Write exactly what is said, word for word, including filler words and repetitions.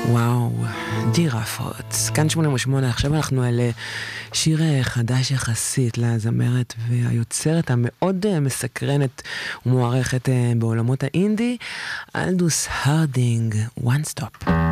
וואו, ג'ירפות. כאן שמונים ושמונה, עכשיו אנחנו על שיר חדש יחסית לזמרת והיוצרת המאוד מסקרנת ומוערכת בעולמות האינדי, אלדוס הרדינג, One Stop.